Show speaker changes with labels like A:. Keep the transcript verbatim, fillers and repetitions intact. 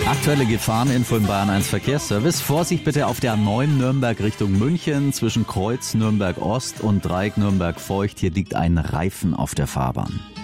A: Aktuelle Gefahreninfo im Bayern eins Verkehrsservice. Vorsicht bitte auf der A neun Nürnberg Richtung München zwischen Kreuz Nürnberg Ost und Dreieck Nürnberg Feucht. Hier liegt ein Reifen auf der Fahrbahn.